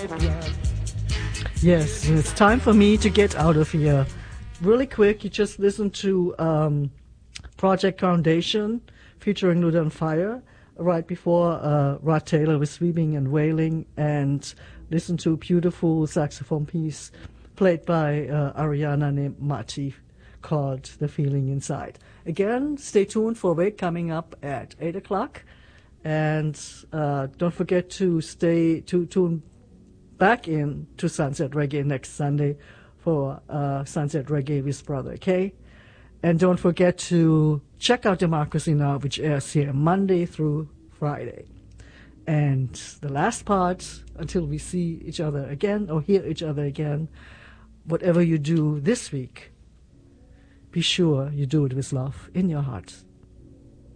Yes, it's time for me to get out of here. Really quick, you just listened to Project Foundation featuring Luda on Fire. Right before Rod Taylor was weeping and wailing, and listened to a beautiful saxophone piece played by Ariana named Mati called The Feeling Inside. Again, stay tuned for Wake coming up at 8 o'clock. And don't forget to tune back in to Sunset Reggae next Sunday for Sunset Reggae with Brother K. And don't forget to check out Democracy Now!, which airs here Monday through Friday. And the last part, until we see each other again or hear each other again, whatever you do this week, be sure you do it with love in your heart.